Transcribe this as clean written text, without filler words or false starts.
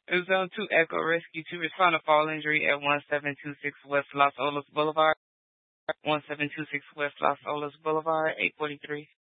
Zone 2 Echo Rescue to respond to fall injury at 1726 West Los Olas Boulevard. 1726 West Los Olas Boulevard, 843.